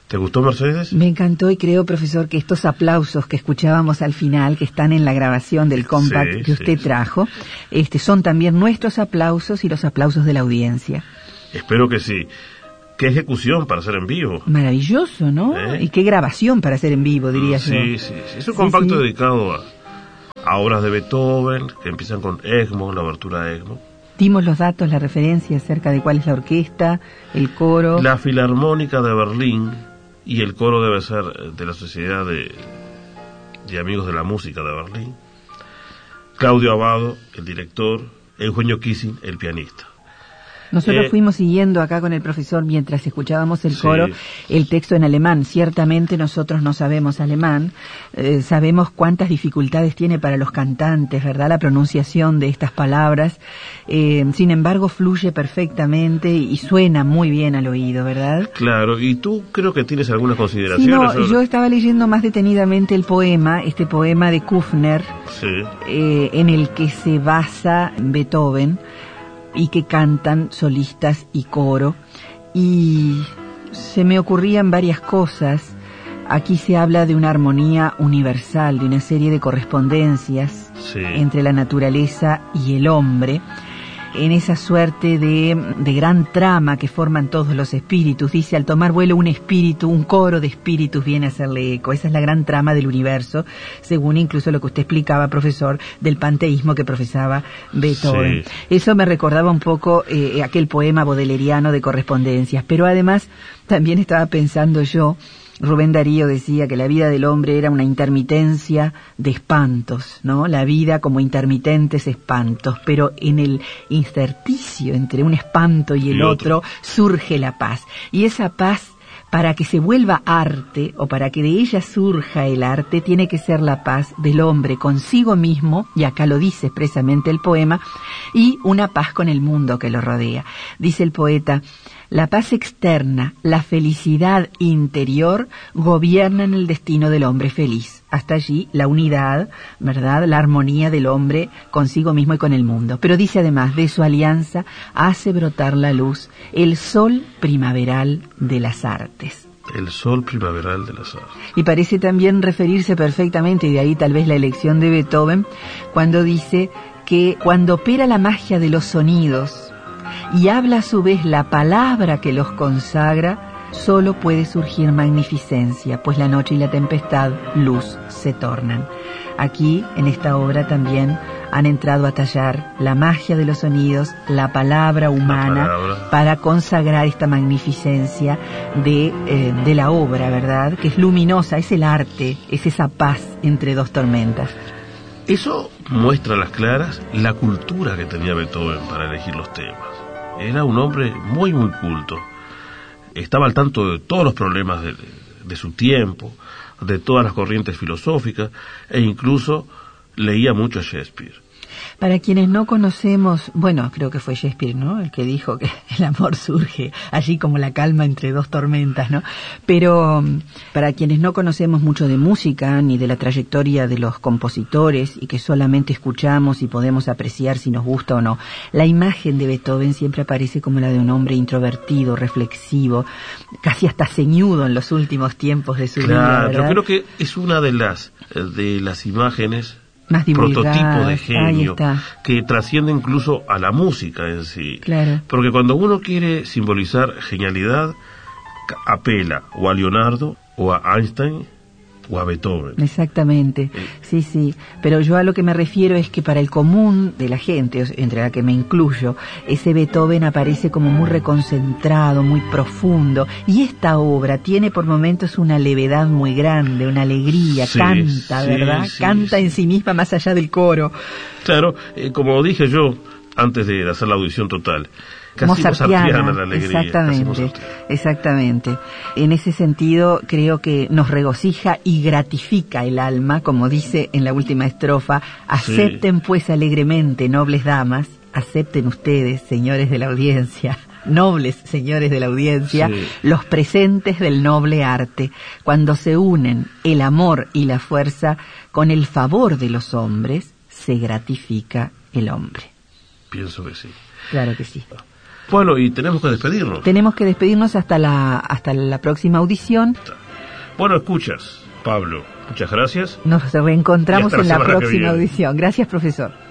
¿Te gustó, Mercedes? Me encantó y creo, profesor, que estos aplausos que escuchábamos al final, que están en la grabación del compact que usted trajo, son también nuestros aplausos y los aplausos de la audiencia. Espero que sí. Qué ejecución para hacer en vivo. Maravilloso, ¿no? Y qué grabación para hacer en vivo, diría yo. Sí. Es un compacto dedicado a obras de Beethoven, que empiezan con Egmont, la obertura de Egmont. Dimos los datos, la referencia acerca de cuál es la orquesta, el coro. La Filarmónica de Berlín, y el coro debe ser de la Sociedad de Amigos de la Música de Berlín. Claudio Abbado, el director. Eugenio Kissing, el pianista. Nosotros fuimos siguiendo acá con el profesor mientras escuchábamos el coro, el texto en alemán. Ciertamente nosotros no sabemos alemán, sabemos cuántas dificultades tiene para los cantantes, ¿verdad?, la pronunciación de estas palabras. Sin embargo, fluye perfectamente y suena muy bien al oído, ¿verdad? Claro, y tú creo que tienes algunas consideraciones. Sí, no, yo estaba leyendo más detenidamente el poema, este poema de Kufner, en el que se basa Beethoven, y que cantan solistas y coro, y se me ocurrían varias cosas. Aquí se habla de una armonía universal, de una serie de correspondencias entre la naturaleza y el hombre, en esa suerte de gran trama que forman todos los espíritus. Dice, al tomar vuelo un espíritu, un coro de espíritus viene a hacerle eco. Esa es la gran trama del universo, según incluso lo que usted explicaba, profesor, del panteísmo que profesaba Beethoven. Eso me recordaba un poco aquel poema bodeleriano de correspondencias, pero además también estaba pensando yo, Rubén Darío decía que la vida del hombre era una intermitencia de espantos, ¿no? La vida como intermitentes espantos, pero en el intersticio entre un espanto y el otro surge la paz. Y esa paz, para que se vuelva arte, o para que de ella surja el arte, tiene que ser la paz del hombre consigo mismo, y acá lo dice expresamente el poema, y una paz con el mundo que lo rodea. Dice el poeta, la paz externa, la felicidad interior gobiernan el destino del hombre feliz. Hasta allí la unidad, ¿verdad?, la armonía del hombre consigo mismo y con el mundo. Pero dice además, de su alianza hace brotar la luz, el sol primaveral de las artes. El sol primaveral de las artes. Y parece también referirse perfectamente, y de ahí tal vez la elección de Beethoven, cuando dice que cuando opera la magia de los sonidos y habla a su vez la palabra que los consagra, solo puede surgir magnificencia, pues la noche y la tempestad luz se tornan. Aquí, en esta obra, también han entrado a tallar la magia de los sonidos, la palabra humana, para consagrar esta magnificencia de la obra, ¿verdad?, que es luminosa, es el arte, es esa paz entre dos tormentas. Eso muestra a las claras la cultura que tenía Beethoven para elegir los temas. Era un hombre muy, muy culto. Estaba al tanto de todos los problemas de su tiempo, de todas las corrientes filosóficas, e incluso leía mucho a Shakespeare. Para quienes no conocemos, bueno, creo que fue Shakespeare, ¿no?, el que dijo que el amor surge allí como la calma entre dos tormentas, ¿no? Pero para quienes no conocemos mucho de música ni de la trayectoria de los compositores y que solamente escuchamos y podemos apreciar si nos gusta o no, la imagen de Beethoven siempre aparece como la de un hombre introvertido, reflexivo, casi hasta ceñudo en los últimos tiempos de su vida, ¿verdad? Yo creo que es una de las imágenes más prototipo de genio que trasciende incluso a la música en sí. Claro. Porque cuando uno quiere simbolizar genialidad, apela o a Leonardo o a Einstein o a Beethoven. Exactamente, sí. Pero yo a lo que me refiero es que para el común de la gente, entre la que me incluyo, ese Beethoven aparece como muy reconcentrado, muy profundo. Y esta obra tiene por momentos una levedad muy grande, una alegría, canta, ¿verdad? Canta en sí misma más allá del coro. Claro, como dije yo antes de hacer la audición total, casi mozartiana la alegría. Exactamente. En ese sentido, creo que nos regocija y gratifica el alma, como dice en la última estrofa, acepten pues alegremente, nobles damas, acepten ustedes, señores de la audiencia, nobles señores de la audiencia, los presentes del noble arte, cuando se unen el amor y la fuerza con el favor de los hombres, se gratifica el hombre. Pienso que sí. Claro que sí. Bueno, y tenemos que despedirnos. Tenemos que despedirnos hasta la próxima audición. Bueno, escuchas, Pablo. Muchas gracias. Nos reencontramos en la próxima audición. Gracias, profesor.